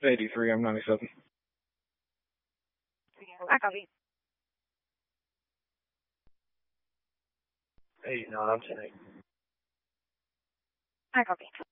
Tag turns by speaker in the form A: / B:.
A: 83, I'm 97.
B: I copy.
C: Hey, no, I'm 10.
B: I copy.